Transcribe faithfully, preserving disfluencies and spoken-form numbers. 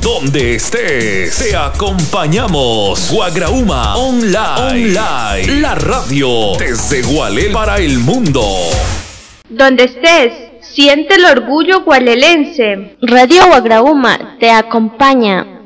donde estés, te acompañamos. Guagrauma Online, Online, la radio desde Gualel para el mundo. Donde estés, siente el orgullo gualelense. Radio Guagrauma te acompaña.